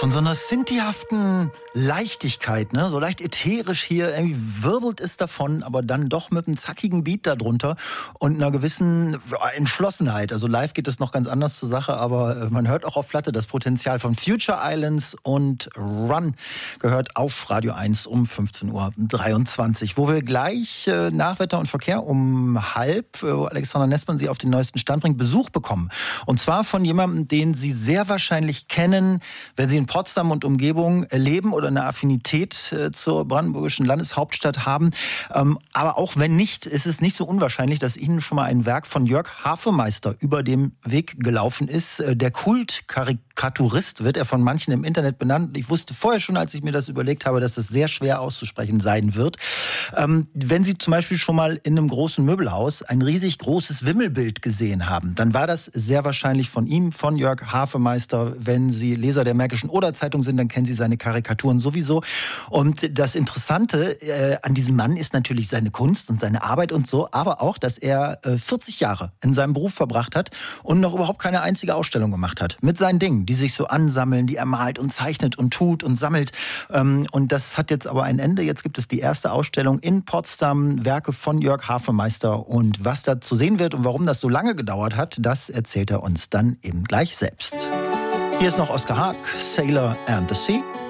Von so einer synthihaften Leichtigkeit, ne? So leicht ätherisch hier, irgendwie wirbelt es davon, aber dann doch mit einem zackigen Beat darunter und einer gewissen Entschlossenheit. Also live geht es noch ganz anders zur Sache, aber man hört auch auf Platte das Potenzial von Future Islands und Run gehört auf Radio 1 um 15:23 Uhr, wo wir gleich nach Wetter und Verkehr um 12:30, wo Alexandra Nessmann Sie auf den neuesten Stand bringt, Besuch bekommen. Und zwar von jemandem, den Sie sehr wahrscheinlich kennen, wenn Sie in Potsdam und Umgebung leben oder eine Affinität zur brandenburgischen Landeshauptstadt haben. Aber auch wenn nicht, ist es nicht so unwahrscheinlich, dass Ihnen schon mal ein Werk von Jörg Hafemeister über dem Weg gelaufen ist. Der Kultkarikaturist wird er von manchen im Internet benannt. Ich wusste vorher schon, als ich mir das überlegt habe, dass es sehr schwer auszusprechen sein wird. Wenn Sie zum Beispiel schon mal in einem großen Möbelhaus ein riesig großes Wimmelbild gesehen haben, dann war das sehr wahrscheinlich von ihm, von Jörg Hafemeister. Wenn Sie Leser der Märkischen Oder-Zeitung sind, dann kennen Sie seine Karikaturen sowieso. Und das Interessante an diesem Mann ist natürlich seine Kunst und seine Arbeit und so, aber auch, dass er 40 Jahre in seinem Beruf verbracht hat und noch überhaupt keine einzige Ausstellung gemacht hat. Mit seinen Dingen, die sich so ansammeln, die er malt und zeichnet und tut und sammelt. Und das hat jetzt aber ein Ende. Jetzt gibt es die erste Ausstellung in Potsdam, Werke von Jörg Hafemeister. Und was da zu sehen wird und warum das so lange gedauert hat, das erzählt er uns dann eben gleich selbst. Hier ist noch Oskar Haag, Sailor and the Sea.